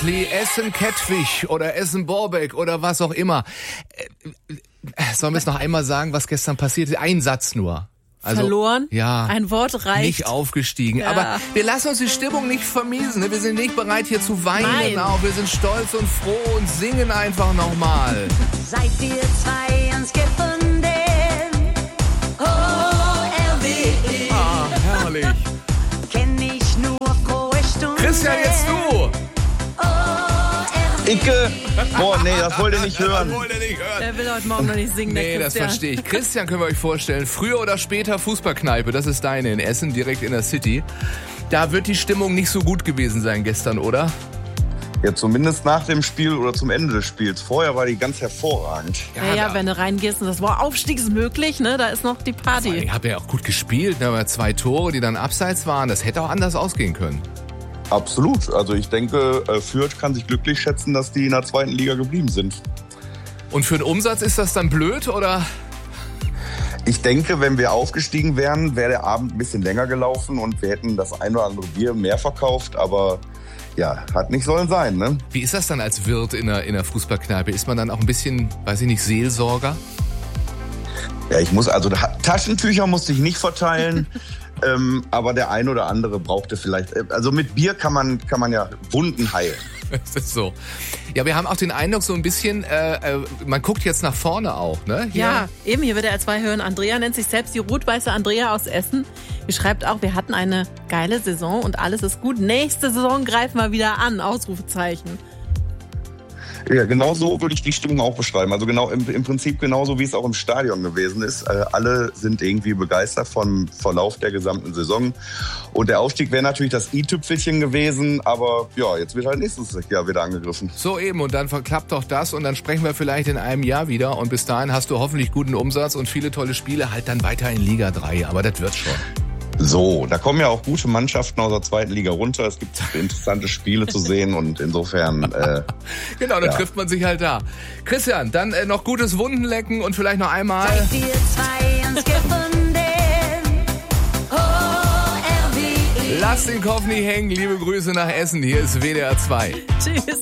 Essen Kettwig oder Essen Borbeck oder was auch immer. Sollen wir es noch einmal sagen, was gestern passiert ist? Ein Satz nur. Also, verloren? Ja. Ein Wort reicht. Nicht aufgestiegen. Ja. Aber wir lassen uns die Stimmung nicht vermiesen. Wir sind nicht bereit hier zu weinen. Nein. Auch. Wir sind stolz und froh und singen einfach nochmal. Seid ihr zwei uns gefunden? Oh, RWE. Ah, herrlich. Kenn ich nur frohe Stunden. Christian, jetzt du. Icke! Boah, nee, das wollt ihr nicht hören. Das wollt ihr nicht hören. Der will heute Morgen noch nicht singen, Nee, der das Christian. verstehe ich. Christian, können wir euch vorstellen, früher oder später Fußballkneipe, das ist deine in Essen, direkt in der City. Da wird die Stimmung nicht so gut gewesen sein gestern, oder? Ja, zumindest nach dem Spiel oder zum Ende des Spiels. Vorher war die ganz hervorragend. Ja, wenn du reingehst und das war Aufstieg ist möglich, ne? Da ist noch die Party. Ich habe ja auch gut gespielt, ne? Aber 2 Tore, die dann abseits waren, das hätte auch anders ausgehen können. Absolut. Also ich denke, Fürth kann sich glücklich schätzen, dass die in der 2. Liga geblieben sind. Und für den Umsatz ist das dann blöd, oder? Ich denke, wenn wir aufgestiegen wären, wäre der Abend ein bisschen länger gelaufen und wir hätten das ein oder andere Bier mehr verkauft. Aber ja, hat nicht sollen sein, ne? Wie ist das dann als Wirt in der Fußballkneipe? Ist man dann auch ein bisschen, weiß ich nicht, Seelsorger? Ja, Taschentücher musste ich nicht verteilen. Aber der ein oder andere brauchte vielleicht, also mit Bier kann man ja Wunden heilen. Das ist so. Ja, wir haben auch den Eindruck so ein bisschen, man guckt jetzt nach vorne auch, ne? Hier. Ja, eben, hier wird der R2 hören. Andrea nennt sich selbst die rot-weiße Andrea aus Essen. Die schreibt auch, wir hatten eine geile Saison und alles ist gut. Nächste Saison greifen wir wieder an, Ausrufezeichen. Ja, genau so würde ich die Stimmung auch beschreiben. Also genau im Prinzip genauso, wie es auch im Stadion gewesen ist. Alle sind irgendwie begeistert vom Verlauf der gesamten Saison. Und der Aufstieg wäre natürlich das i-Tüpfelchen gewesen. Aber ja, jetzt wird halt nächstes Jahr wieder angegriffen. So eben, und dann verklappt doch das und dann sprechen wir vielleicht in einem Jahr wieder. Und bis dahin hast du hoffentlich guten Umsatz und viele tolle Spiele, halt dann weiter in Liga 3. Aber das wird schon. So, da kommen ja auch gute Mannschaften aus der 2. Liga runter. Es gibt interessante Spiele zu sehen und insofern... Genau, dann trifft man sich halt da. Christian, dann noch gutes Wundenlecken und vielleicht noch einmal... Seid ihr zwei uns gefunden? Oh, RWE. Lasst den Kopf nicht hängen. Liebe Grüße nach Essen. Hier ist WDR 2. Tschüss.